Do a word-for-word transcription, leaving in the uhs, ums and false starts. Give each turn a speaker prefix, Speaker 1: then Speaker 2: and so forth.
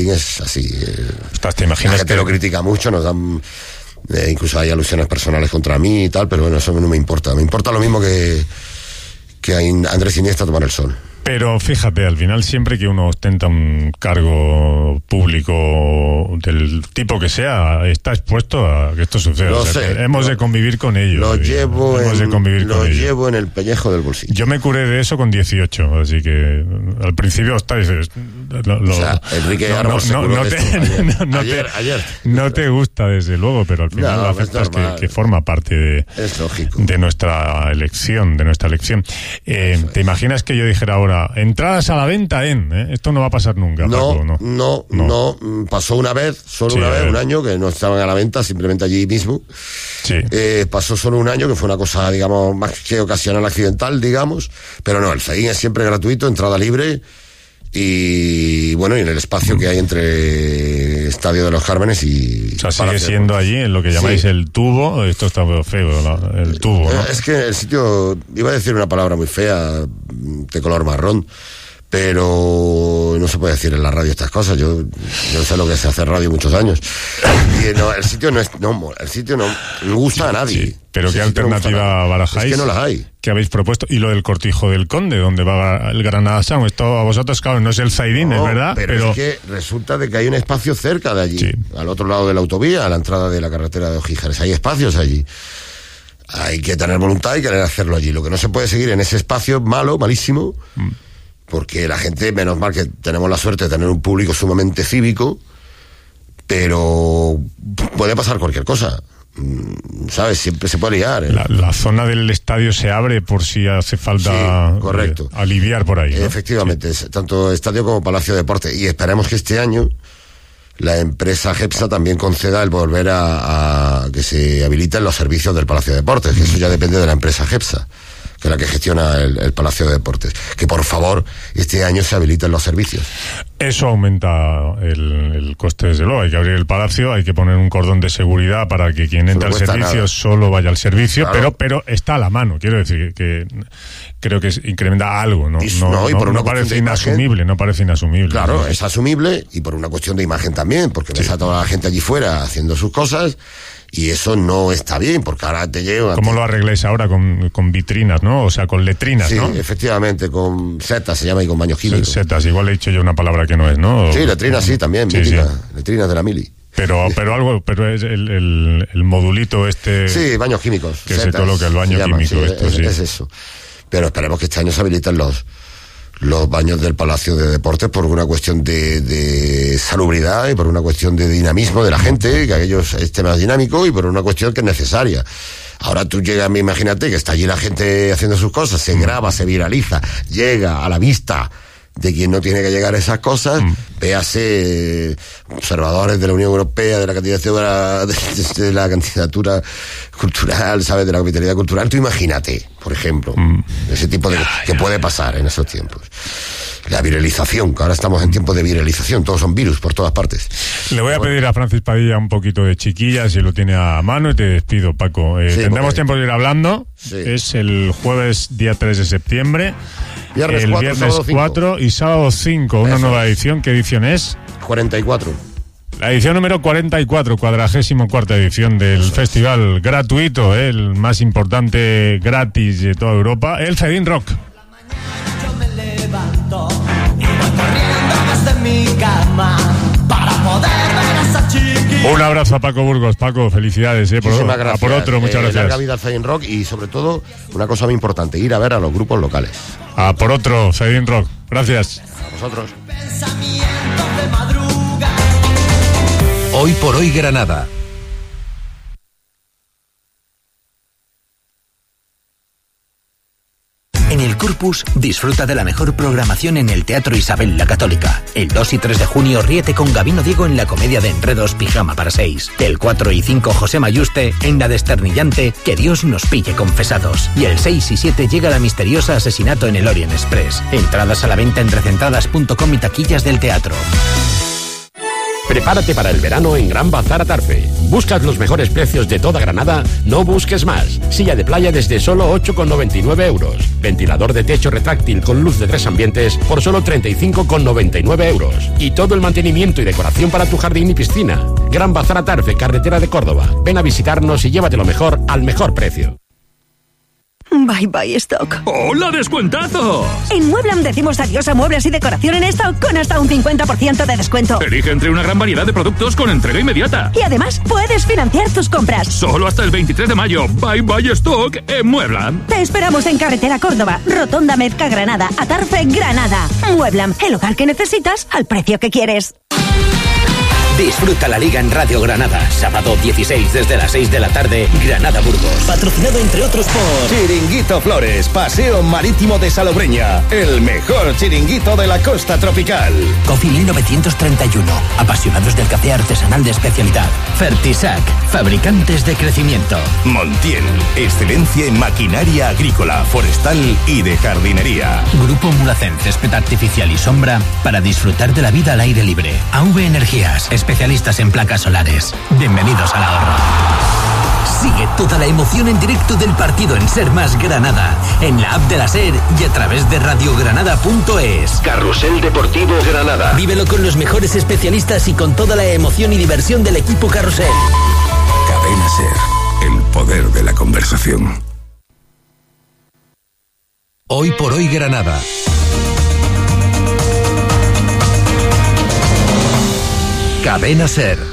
Speaker 1: es así.
Speaker 2: Estás, ¿te imaginas
Speaker 1: la gente
Speaker 2: que
Speaker 1: lo critica mucho, nos dan... Eh, incluso hay alusiones personales contra mí y tal, pero bueno, eso no me importa. Me importa lo mismo que, que a Andrés Iniesta tomar el sol.
Speaker 2: Pero fíjate, al final siempre que uno ostenta un cargo público del tipo que sea, está expuesto a que esto suceda.
Speaker 1: Lo
Speaker 2: o sea,
Speaker 1: sé,
Speaker 2: hemos
Speaker 1: lo,
Speaker 2: de convivir con ello.
Speaker 1: Lo llevo,
Speaker 2: hemos
Speaker 1: en,
Speaker 2: de convivir
Speaker 1: lo
Speaker 2: con
Speaker 1: llevo
Speaker 2: ello.
Speaker 1: en el pellejo del bolsillo.
Speaker 2: Yo me curé de eso con dieciocho, así que al principio estáis... Lo, lo,
Speaker 1: o sea, Enrique
Speaker 2: no,
Speaker 1: Arbos
Speaker 2: no, no, no, te,
Speaker 1: ayer,
Speaker 2: no, no,
Speaker 1: ayer,
Speaker 2: te,
Speaker 1: ayer.
Speaker 2: no te gusta desde luego, pero al final
Speaker 1: no,
Speaker 2: lo aceptas que, que forma parte de,
Speaker 1: es lógico.
Speaker 2: de nuestra elección, de nuestra elección. Eh, ¿Te imaginas que yo dijera ahora, entradas a la venta en, ¿eh? Esto no va a pasar nunca?
Speaker 1: No,
Speaker 2: Paco, no,
Speaker 1: no, no, no, pasó una vez, solo
Speaker 2: sí,
Speaker 1: una vez,
Speaker 2: ver.
Speaker 1: un año, que no estaban a la venta, simplemente allí mismo.
Speaker 2: Sí.
Speaker 1: Eh, pasó solo un año, que fue una cosa, digamos, más que ocasional, accidental, digamos, pero no, el Zaguín es siempre gratuito, entrada libre, y bueno, y en el espacio que hay entre Estadio de los Cármenes y...
Speaker 2: O sea, sigue siendo allí en lo que llamáis sí. el tubo. Esto está feo, ¿no? El tubo, ¿no?
Speaker 1: Es que el sitio, iba a decir una palabra muy fea, de color marrón, pero no se puede decir en la radio estas cosas. Yo, yo sé lo que es hacer radio muchos años. Y no, el sitio no es, no, el sitio no, no gusta a nadie.
Speaker 2: Sí, pero
Speaker 1: Ese
Speaker 2: ¿qué alternativa no barajáis?
Speaker 1: Es que no las hay.
Speaker 2: ¿Qué habéis propuesto? Y lo del Cortijo del Conde, donde va el Granada Sound. Esto a vosotros, claro, no es el Zaidín, no, es verdad.
Speaker 1: Pero, pero es que resulta de que hay un espacio cerca de allí, sí. al otro lado de la autovía, a la entrada de la carretera de Ojíjares. Hay espacios allí. Hay que tener voluntad y querer hacerlo allí. Lo que no se puede seguir en ese espacio malo, malísimo, mm. porque la gente, menos mal que tenemos la suerte de tener un público sumamente cívico, pero puede pasar cualquier cosa. ¿Sabes? Siempre se puede liar. ¿eh?
Speaker 2: La, la zona del estadio se abre por si hace falta
Speaker 1: sí, correcto.
Speaker 2: Eh, aliviar por ahí, ¿no?
Speaker 1: Efectivamente,
Speaker 2: sí.
Speaker 1: tanto estadio como Palacio de Deportes. Y esperemos que este año la empresa GEPSA también conceda el volver a, a que se habiliten los servicios del Palacio de Deportes, que eso ya depende de la empresa GEPSA, que es la que gestiona el, el Palacio de Deportes. Que por favor, este año se habiliten los servicios.
Speaker 2: Eso aumenta el, el coste, desde luego. Hay que abrir el palacio, hay que poner un cordón de seguridad para que quien entre no al servicio nada. Solo vaya al servicio, claro. pero pero está a la mano. Quiero decir que, que creo que incrementa algo, ¿no?
Speaker 1: Y,
Speaker 2: no,
Speaker 1: no, y
Speaker 2: no,
Speaker 1: por una
Speaker 2: no parece inasumible,
Speaker 1: imagen,
Speaker 2: no parece inasumible.
Speaker 1: Claro,
Speaker 2: ¿no?
Speaker 1: es asumible, y por una cuestión de imagen también, porque ves
Speaker 2: sí.
Speaker 1: a toda la gente allí fuera haciendo sus cosas. Y eso no está bien, porque ahora te llevan...
Speaker 2: ¿Cómo lo arregláis ahora? Con, con vitrinas, ¿no? O sea, con letrinas,
Speaker 1: sí,
Speaker 2: ¿no?
Speaker 1: Sí, efectivamente, con setas se llama y con baños químicos.
Speaker 2: Setas, igual he dicho yo una palabra que no es, ¿no?
Speaker 1: Sí, letrinas sí, también,
Speaker 2: sí,
Speaker 1: mítica,
Speaker 2: sí.
Speaker 1: letrinas de la mili.
Speaker 2: Pero pero algo, pero es el, el, el modulito este...
Speaker 1: Sí, baños químicos.
Speaker 2: Que setas, se coloca el baño llama, químico,
Speaker 1: sí,
Speaker 2: esto
Speaker 1: es,
Speaker 2: sí.
Speaker 1: Es eso. Pero esperemos que este año se habiliten los... los baños del Palacio de Deportes por una cuestión de, de salubridad y por una cuestión de dinamismo de la gente, que aquello esté más dinámico, y por una cuestión que es necesaria. Ahora tú llegas, imagínate que está allí la gente haciendo sus cosas, se graba, se viraliza, llega a la vista de quien no tiene que llegar a esas cosas, mm. véase observadores de la Unión Europea, de la candidatura de, de, de la candidatura cultural, ¿sabes? De la capitalidad cultural. Tú imagínate, por ejemplo, mm. ese tipo de... que puede pasar en esos tiempos. La viralización, que ahora estamos en tiempos de viralización, todos son virus por todas partes.
Speaker 2: Le voy a
Speaker 1: bueno.
Speaker 2: pedir a Francis Padilla un poquito de chiquilla, si lo tiene a mano, y te despido, Paco. Eh,
Speaker 1: sí,
Speaker 2: tendremos
Speaker 1: porque...
Speaker 2: tiempo de ir hablando.
Speaker 1: Sí.
Speaker 2: Es el jueves día tres de septiembre.
Speaker 1: Viernes
Speaker 2: el
Speaker 1: cuatro,
Speaker 2: viernes cuatro y sábado cinco. Una
Speaker 1: Eso
Speaker 2: nueva
Speaker 1: es.
Speaker 2: edición. ¿Qué edición es?
Speaker 1: cuarenta y cuatro.
Speaker 2: La edición número cuarenta y cuatro, cuadragésimo cuarta edición del Eso festival es. gratuito, eh, el más importante gratis de toda Europa, el Zaidín Rock.
Speaker 3: Yo me levanto y voy corriendo desde mi cama para poder ver a esa chiquita.
Speaker 2: Un abrazo a Paco Burgos. Paco, felicidades, eh, por,
Speaker 1: gracias.
Speaker 2: A por otro, muchas
Speaker 1: eh,
Speaker 2: gracias.
Speaker 1: Larga vida al Zaidín Rock, y sobre todo, una cosa muy importante, ir a ver a los grupos locales.
Speaker 2: A por otro, Zaidín Rock. Gracias.
Speaker 1: A vosotros.
Speaker 3: Pensamiento de madruga.
Speaker 4: Hoy por hoy Granada. En el Corpus, disfruta de la mejor programación en el Teatro Isabel la Católica. El dos y tres de junio, ríete con Gabino Diego en la comedia de enredos Pijama para seis. El cuatro y cinco, José Mayuste en la desternillante Que Dios nos pille confesados. Y el seis y siete llega la misteriosa Asesinato en el Orient Express. Entradas a la venta en recentradas punto com y taquillas del teatro.
Speaker 5: Prepárate para el verano en Gran Bazar Atarfe. ¿Buscas los mejores precios de toda Granada? No busques más. Silla de playa desde solo ocho con noventa y nueve euros. Ventilador de techo retráctil con luz de tres ambientes por solo treinta y cinco con noventa y nueve euros. Y todo el mantenimiento y decoración para tu jardín y piscina. Gran Bazar Atarfe, carretera de Córdoba. Ven a visitarnos y llévate lo mejor al mejor precio.
Speaker 6: Bye bye stock.
Speaker 7: ¡Hola, descuentazo!
Speaker 6: En Mueblam decimos adiós a muebles y decoración en stock con hasta un cincuenta por ciento de descuento.
Speaker 7: Elige entre una gran variedad de productos con entrega inmediata.
Speaker 6: Y además puedes financiar tus compras.
Speaker 7: Solo hasta el veintitrés de mayo. Bye bye stock en Mueblam.
Speaker 6: Te esperamos en Carretera Córdoba, Rotonda Mezca Granada, Atarfe Granada. Mueblam, el hogar que necesitas al precio que quieres.
Speaker 4: Disfruta la Liga en Radio Granada. Sábado dieciséis desde las seis de la tarde, Granada-Burgos. Patrocinado entre otros por
Speaker 8: Chiringuito Flores, Paseo Marítimo de Salobreña. El mejor chiringuito de la costa tropical.
Speaker 4: Coffee mil novecientos treinta y uno. Apasionados del café artesanal de especialidad. Fertisac, fabricantes de crecimiento.
Speaker 8: Montiel, excelencia en maquinaria agrícola, forestal y de jardinería.
Speaker 4: Grupo Mulacén, césped artificial y sombra para disfrutar de la vida al aire libre. A V Energías, especialistas en placas solares. Bienvenidos al ahorro. Sigue toda la emoción en directo del partido en Ser Más Granada, en la app de la SER y a través de radiogranada punto es.
Speaker 8: Carrusel Deportivo Granada.
Speaker 4: Vívelo con los mejores especialistas y con toda la emoción y diversión del equipo Carrusel.
Speaker 8: Cadena SER, el poder de la conversación. Hoy por hoy Granada. Cadena SER.